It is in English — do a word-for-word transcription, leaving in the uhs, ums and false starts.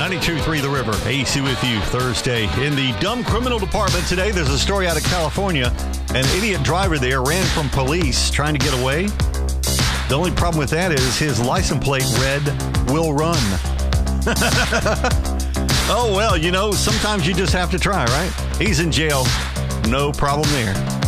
ninety-two point three The River. A C with you Thursday. In the dumb criminal department today, there's a story out of California. An idiot driver there ran from police trying to get away. The only problem with that is his license plate read, "Will run." Oh, well, you know, sometimes you just have to try, right? He's in jail. No problem there.